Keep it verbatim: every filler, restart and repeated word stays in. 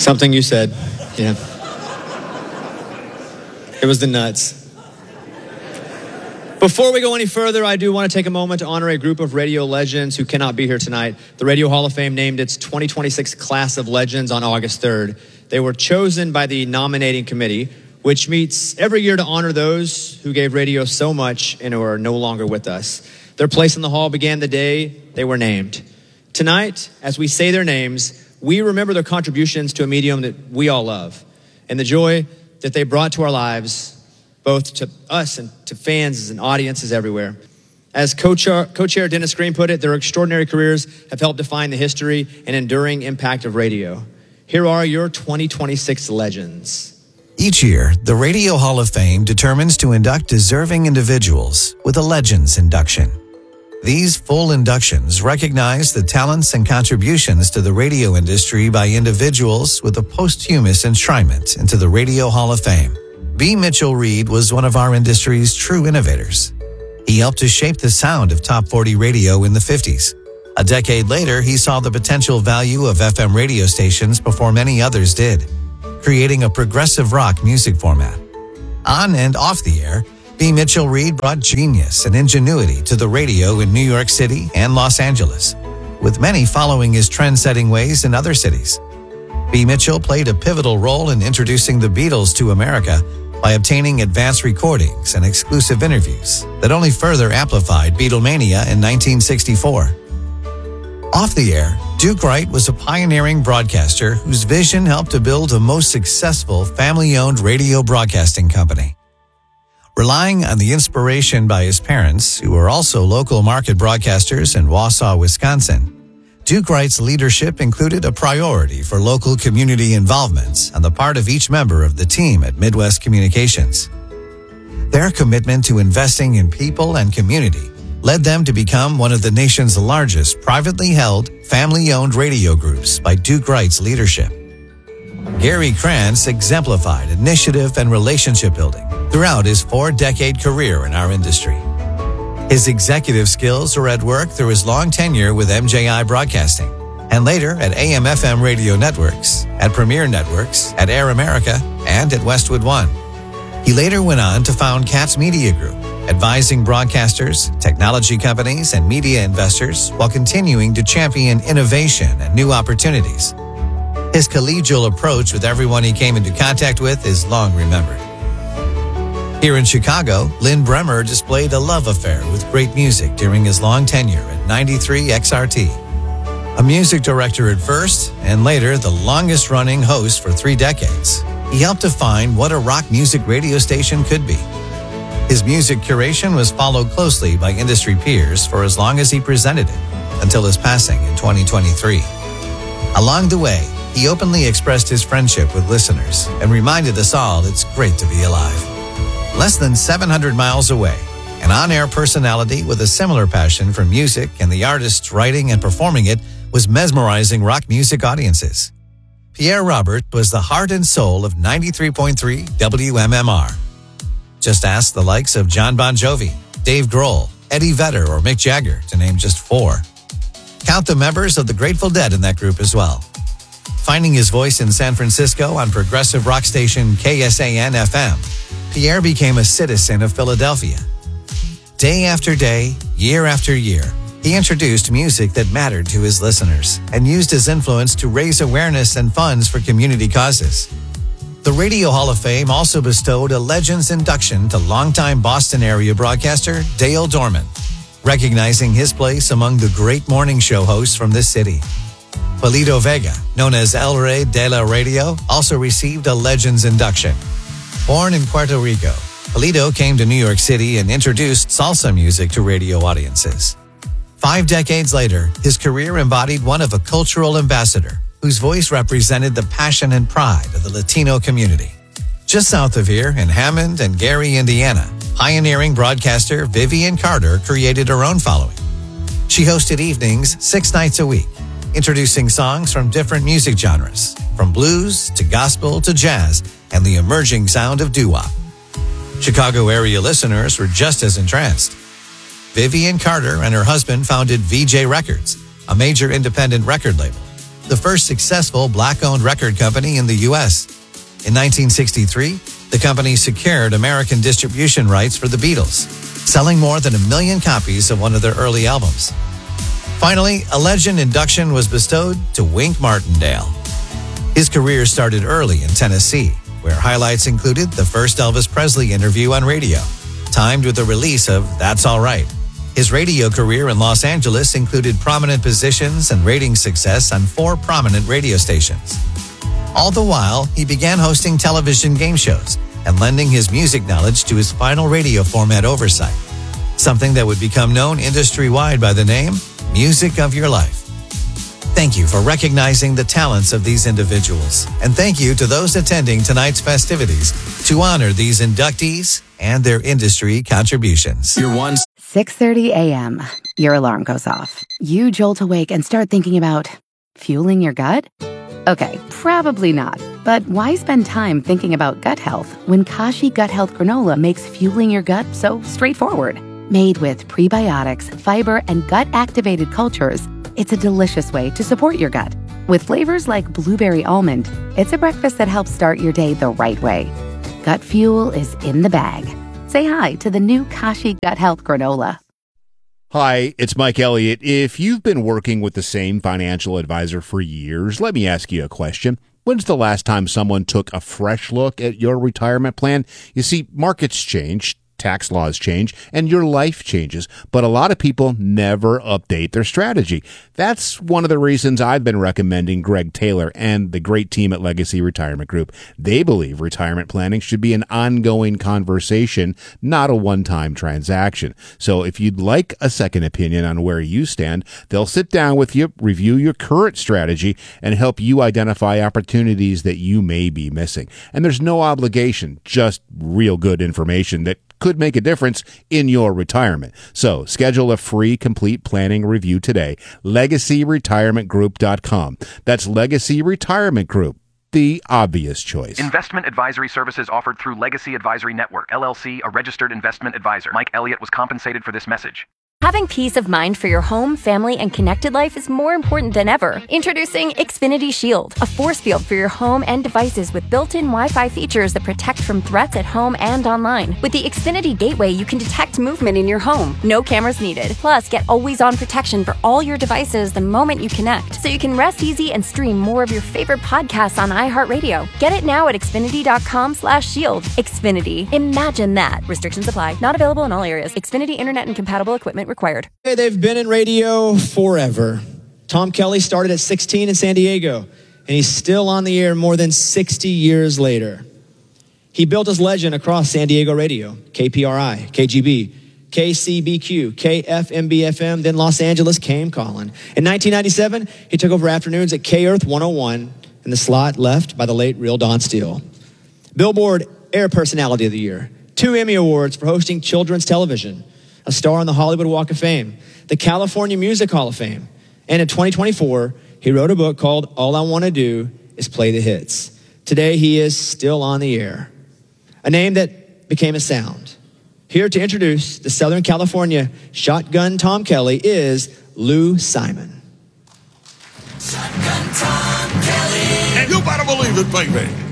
Something you said, yeah. It was the nuts. Before we go any further, I do want to take a moment to honor a group of radio legends who cannot be here tonight. The Radio Hall of Fame named its twenty twenty-six class of legends on August third. They were chosen by the nominating committee, which meets every year to honor those who gave radio so much and who are no longer with us. Their place in the hall began the day they were named. Tonight, as we say their names, we remember their contributions to a medium that we all love and the joy that they brought to our lives, both to us and to fans and audiences everywhere. As co-chair, co-chair Dennis Green put it, their extraordinary careers have helped define the history and enduring impact of radio. Here are your twenty twenty-six legends. Each year, the Radio Hall of Fame determines to induct deserving individuals with a Legends induction. These full inductions recognize the talents and contributions to the radio industry by individuals with a posthumous enshrinement into the Radio Hall of Fame. B. Mitchell Reed was one of our industry's true innovators. He helped to shape the sound of top forty radio in the fifties. A decade later, he saw the potential value of F M radio stations before many others did, creating a progressive rock music format. On and off the air, B. Mitchell Reed brought genius and ingenuity to the radio in New York City and Los Angeles, with many following his trend-setting ways in other cities. B. Mitchell played a pivotal role in introducing the Beatles to America by obtaining advanced recordings and exclusive interviews that only further amplified Beatlemania in nineteen sixty-four. Off the air, Duke Wright was a pioneering broadcaster whose vision helped to build a most successful family-owned radio broadcasting company. Relying on the inspiration by his parents, who were also local market broadcasters in Wausau, Wisconsin, Duke Wright's leadership included a priority for local community involvements on the part of each member of the team at Midwest Communications. Their commitment to investing in people and community led them to become one of the nation's largest privately held, family-owned radio groups by Duke Wright's leadership. Gary Krantz exemplified initiative and relationship building throughout his four-decade career in our industry. His executive skills were at work through his long tenure with M J I Broadcasting, and later at A M F M Radio Networks, at Premier Networks, at Air America, and at Westwood One. He later went on to found Katz Media Group, advising broadcasters, technology companies, and media investors while continuing to champion innovation and new opportunities. His collegial approach with everyone he came into contact with is long remembered. Here in Chicago, Lynn Bremer displayed a love affair with great music during his long tenure at ninety-three X R T. A music director at first, and later the longest-running host for three decades, he helped define what a rock music radio station could be. His music curation was followed closely by industry peers for as long as he presented it, until his passing in twenty twenty-three. Along the way, he openly expressed his friendship with listeners and reminded us all it's great to be alive. Less than seven hundred miles away, an on-air personality with a similar passion for music and the artists writing and performing it was mesmerizing rock music audiences. Pierre Robert was the heart and soul of ninety-three point three W M M R. Just ask the likes of John Bon Jovi, Dave Grohl, Eddie Vedder, or Mick Jagger, to name just four. Count the members of the Grateful Dead in that group as well. Finding his voice in San Francisco on progressive rock station K S A N F M, Pierre became a citizen of Philadelphia. Day after day, year after year, he introduced music that mattered to his listeners and used his influence to raise awareness and funds for community causes. The Radio Hall of Fame also bestowed a Legends induction to longtime Boston area broadcaster Dale Dorman, recognizing his place among the great morning show hosts from this city. Polito Vega, known as El Rey de la Radio, also received a Legends induction. Born in Puerto Rico, Polito came to New York City and introduced salsa music to radio audiences. Five decades later, his career embodied one of a cultural ambassador whose voice represented the passion and pride of the Latino community. Just south of here, in Hammond and Gary, Indiana, pioneering broadcaster Vivian Carter created her own following. She hosted evenings six nights a week, introducing songs from different music genres, from blues to gospel to jazz, and the emerging sound of doo-wop. Chicago area listeners were just as entranced. Vivian Carter and her husband founded V J Records, a major independent record label, the first successful black-owned record company in the U S. In nineteen sixty-three, the company secured American distribution rights for the Beatles, selling more than a million copies of one of their early albums. Finally, a legend induction was bestowed to Wink Martindale. His career started early in Tennessee, where highlights included the first Elvis Presley interview on radio, timed with the release of That's All Right. His radio career in Los Angeles included prominent positions and rating success on four prominent radio stations. All the while, he began hosting television game shows and lending his music knowledge to his final radio format oversight, something that would become known industry-wide by the name Music of Your Life. Thank you for recognizing the talents of these individuals, and thank you to those attending tonight's festivities to honor these inductees and their industry contributions. Your one six thirty a.m. Your alarm goes off. You jolt awake and start thinking about fueling your gut? Okay, probably not. But why spend time thinking about gut health when Kashi Gut Health Granola makes fueling your gut so straightforward? Made with prebiotics, fiber, and gut-activated cultures, it's a delicious way to support your gut. With flavors like blueberry almond, it's a breakfast that helps start your day the right way. Gut fuel is in the bag. Say hi to the new Kashi Gut Health Granola. Hi, it's Mike Elliott. If you've been working with the same financial advisor for years, let me ask you a question. When's the last time someone took a fresh look at your retirement plan? You see, markets change, tax laws change, and your life changes, but a lot of people never update their strategy. That's one of the reasons I've been recommending Greg Taylor and the great team at Legacy Retirement Group. They believe retirement planning should be an ongoing conversation, not a one-time transaction. So if you'd like a second opinion on where you stand, they'll sit down with you, review your current strategy, and help you identify opportunities that you may be missing. And there's no obligation, just real good information that could make a difference in your retirement. So schedule a free complete planning review today. legacy retirement group dot com. That's Legacy Retirement Group, the obvious choice. Investment advisory services offered through Legacy Advisory Network, L L C, a registered investment advisor. Mike Elliott was compensated for this message. Having peace of mind for your home, family, and connected life is more important than ever. Introducing Xfinity Shield, a force field for your home and devices with built-in Wi-Fi features that protect from threats at home and online. With the Xfinity Gateway, you can detect movement in your home. No cameras needed. Plus, get always-on protection for all your devices the moment you connect, so you can rest easy and stream more of your favorite podcasts on iHeartRadio. Get it now at Xfinity.com slash shield. Xfinity. Imagine that. Restrictions apply. Not available in all areas. Xfinity Internet and compatible equipment required. Hey, they've been in radio forever. Tom Kelly started at sixteen in San Diego, and he's still on the air more than sixty years later. He built his legend across San Diego radio, K P R I, K G B, K C B Q, K F M B F M, then Los Angeles came calling. In nineteen ninety-seven, he took over afternoons at K Earth one oh one, and the slot left by the late real Don Steele. Billboard Air Personality of the Year, two Emmy Awards for hosting children's television, a star on the Hollywood Walk of Fame, the California Music Hall of Fame. And in twenty twenty-four, he wrote a book called All I Want to Do is Play the Hits. Today, he is still on the air. A name that became a sound. Here to introduce the Southern California Shotgun Tom Kelly is Lou Simon. Shotgun Tom Kelly. And you better believe it, baby.